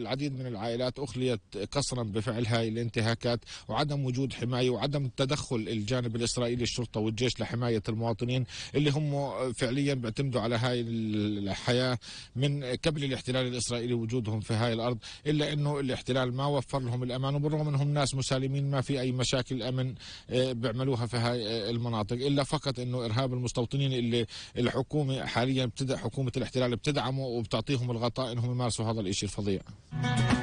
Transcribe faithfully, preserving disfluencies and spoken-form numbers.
العديد من العائلات أخليت قسرا بفعل هاي الانتهاكات وعدم وجود حماية وعدم تدخل الجانب الإسرائيلي الشرطة والجيش لحماية المواطنين اللي هم فعليا بيعتمدوا على هاي الحياة من قبل الاحتلال الإسرائيلي وجودهم في هاي الأرض، إلا أنه الاحتلال ما وفر لهم الأمان، وبالرغم أنهم ناس مسالمين ما في أي مشاكل أمن بيعملوها في هاي المناطق، إلا فقط أنه إرهاب المستوطنين اللي الحكومة حاليا بتدع حكومة الاحتلال بتدعمه وبتعطيهم الغطاء أنهم يمارسوا هذا الإشي الفظيع.